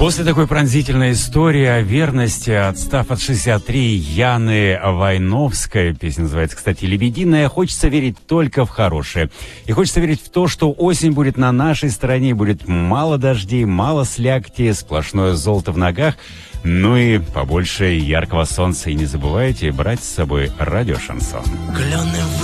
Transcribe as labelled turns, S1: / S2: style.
S1: После такой пронзительной истории о верности, отстав от 63, Яны Войновской, песня называется, кстати, «Лебединая», хочется верить только в хорошее. И хочется верить в то, что осень будет на нашей стороне, будет мало дождей, мало слякоти, сплошное золото в ногах, ну и побольше яркого солнца. И не забывайте брать с собой радио «Шансон».
S2: Клены